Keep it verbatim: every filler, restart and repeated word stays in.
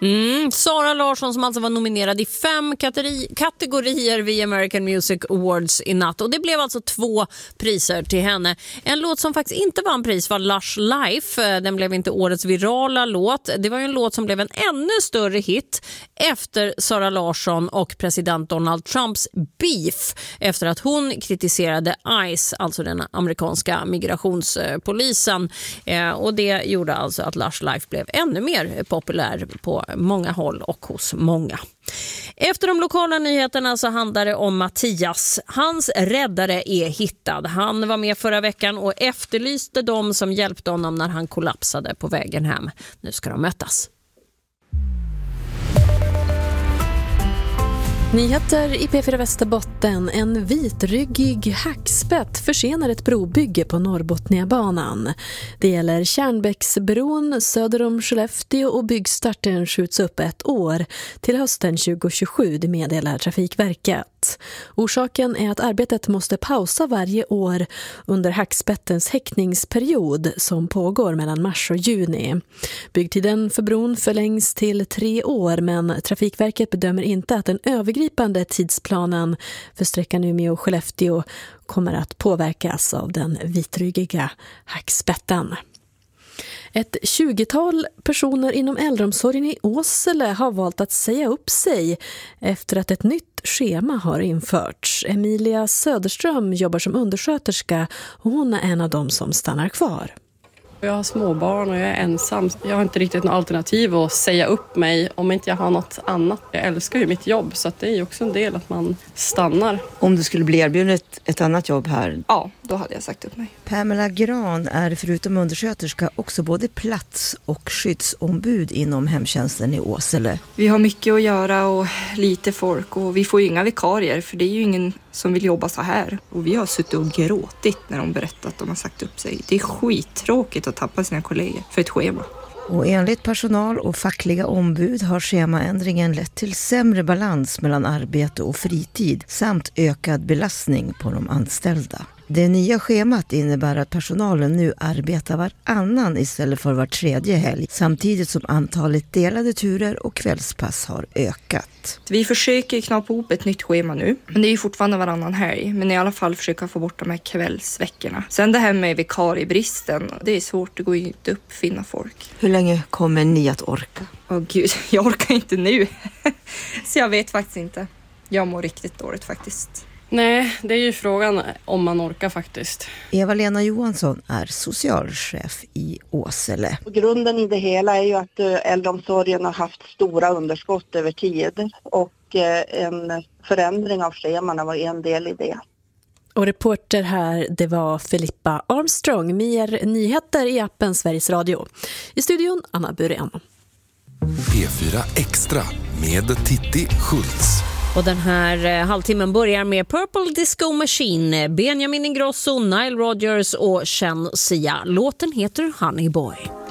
Mm, Sara Larsson som alltså var nominerad i fem kategori- kategorier vid American Music Awards i natt. Och det blev alltså två priser till henne. En låt som faktiskt inte vann pris var Lush Life. Den blev inte årets virala låt. Det var ju en låt som blev en ännu större hit efter Sara Larsson och president Donald Trumps beef. Efter att hon kritiserade ICE, alltså den amerikanska migrationspolisen. Eh, och det gjorde alltså att Lush Life blev ännu mer populär på många håll och hos många. Efter de lokala nyheterna så handlar det om Mattias. Hans räddare är hittad. Han var med förra veckan och efterlyste dem som hjälpte honom när han kollapsade på vägen hem. Nu ska de mötas. Nyheter i P fyra Västerbotten. En vitryggig hackspett försenar ett brobygge på Norrbotniabanan. Det gäller Kärnbäcksbron söder om Skellefteå och byggstarten skjuts upp ett år till hösten tjugo tjugosju, det meddelar Trafikverket. Orsaken är att arbetet måste pausa varje år under hackspettens häckningsperiod som pågår mellan mars och juni. Byggtiden för bron förlängs till tre år, men Trafikverket bedömer inte att den övergripande tidsplanen för sträckan Umeå-Skellefteå kommer att påverkas av den vitryggiga hackspetten. Ett tjugotal personer inom äldreomsorgen i Åsele har valt att säga upp sig efter att ett nytt schema har införts. Emilia Söderström jobbar som undersköterska och hon är en av dem som stannar kvar. Jag har småbarn och jag är ensam. Jag har inte riktigt något alternativ att säga upp mig om inte jag har något annat. Jag älskar ju mitt jobb så att det är ju också en del att man stannar. Om du skulle bli erbjudet ett annat jobb här? Ja, då hade jag sagt upp mig. Pamela Gran är förutom undersköterska också både plats- och skyddsombud inom hemtjänsten i Åsele. Vi har mycket att göra och lite folk och vi får ju inga vikarier för det är ju ingen som vill jobba så här. Och vi har suttit och gråtit när de berättat att de har sagt upp sig. Det är skittråkigt att tappa sina kollegor för ett schema. Och enligt personal och fackliga ombud har schemaändringen lett till sämre balans mellan arbete och fritid samt ökad belastning på de anställda. Det nya schemat innebär att personalen nu arbetar varannan istället för var tredje helg, samtidigt som antalet delade turer och kvällspass har ökat. Vi försöker knappa ihop ett nytt schema nu, men det är ju fortfarande varannan helg. Men i alla fall försöka få bort de här kvällsveckorna. Sen det här med vikariebristen, det är svårt, det går ju inte upp finna folk. Hur länge kommer ni att orka? Åh gud, jag orkar inte nu. Så jag vet faktiskt inte. Jag mår riktigt dåligt faktiskt. Nej, det är ju frågan om man orkar faktiskt. Eva-Lena Johansson är socialchef i Åsele. Grunden i det hela är ju att äldreomsorgen har haft stora underskott över tid och en förändring av scheman var en del i det. Och reporter här, det var Filippa Armstrong. Mer nyheter i appen Sveriges Radio. I studion, Anna Burén. P fyra Extra med Titti Schultz. Och den här eh, halvtimmen börjar med Purple Disco Machine, Benjamin Ingrosso, Nile Rodgers och Chen Sia. Låten heter Honey Boy.